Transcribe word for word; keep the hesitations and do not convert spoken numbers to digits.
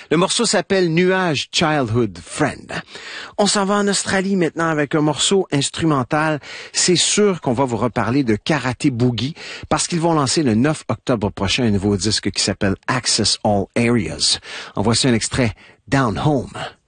Le morceau s'appelle Nuage Childhood Friend. On s'en va en Australie maintenant avec un morceau instrumental. C'est sûr qu'on va vous reparler de Karate Boogie parce qu'ils vont lancer le neuf octobre prochain un nouveau disque qui s'appelle Access All Areas. En voici un extrait, Down Home.